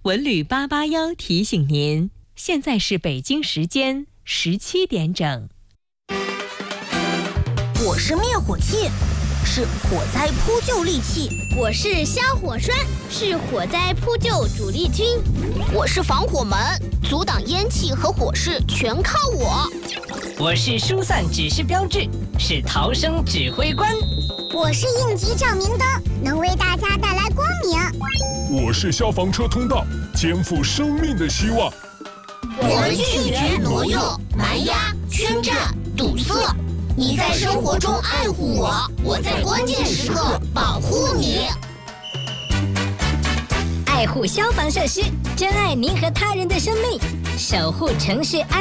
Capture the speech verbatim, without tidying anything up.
文旅八八幺提醒您，现在是北京时间十七点整。 我是灭火器，是火灾扑救利器。 我是消火栓，是火灾扑救主力军。 我是防火门，阻挡烟气和火势全靠我。 我是疏散指示标志，是逃生指挥官。 我是应急照明灯，能为大家带来光明。 我是消防车通道，肩负生命的希望。 我们拒绝挪用、蛮压、圈占、堵塞。你在生活中爱护我，我在关键时刻保护你。 爱护消防设施，珍爱您和他人的生命，守护城市安。